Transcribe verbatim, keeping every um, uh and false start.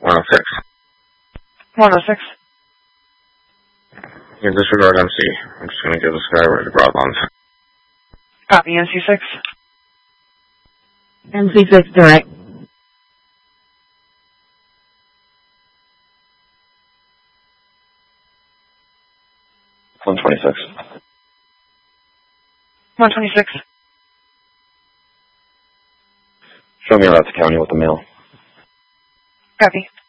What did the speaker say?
one oh six. one oh six. You disregard M C. I'm just going to give this guy a ready Broadband. Copy, N C six. N C six, direct. one twenty-six. one twenty-six. Show me around the county with the mail. Copy.